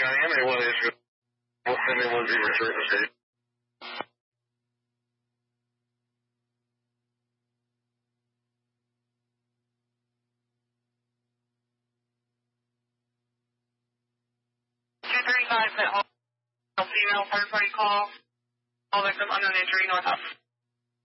MA1 Israel. MA1 0 service. 235 at home. Female third party call. All victim unknown injury north of.